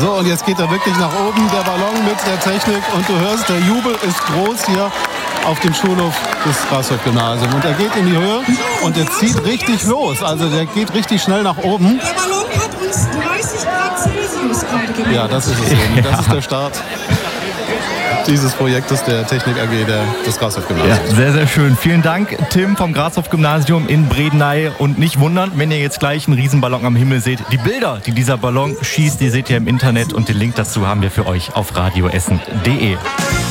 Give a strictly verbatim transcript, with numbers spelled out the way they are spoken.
So, und jetzt geht er wirklich nach oben, der Ballon mit der Technik. Und du hörst, der Jubel ist groß hier auf dem Schulhof des Grashof-Gymnasiums. Und er geht in die Höhe und er zieht richtig los. Also der geht richtig schnell nach oben. Der Ballon hat uns dreißig Grad Celsius gerade gemeldet. Ja, das ist es eben. Das ist der Start dieses Projektes der Technik A G der, des Grashof-Gymnasiums. Ja, sehr, sehr schön. Vielen Dank, Tim vom Grashof-Gymnasium in Bredeney. Und nicht wundern, wenn ihr jetzt gleich einen Riesenballon am Himmel seht. Die Bilder, die dieser Ballon schießt, die seht ihr im Internet. Und den Link dazu haben wir für euch auf radioessen punkt de.